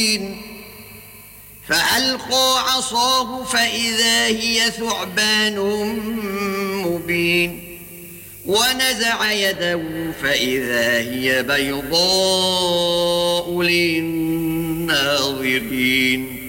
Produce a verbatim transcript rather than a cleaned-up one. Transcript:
فألقى عصاه فإذا هي ثعبان مبين ونزع يده فإذا هي بيضاء للناظرين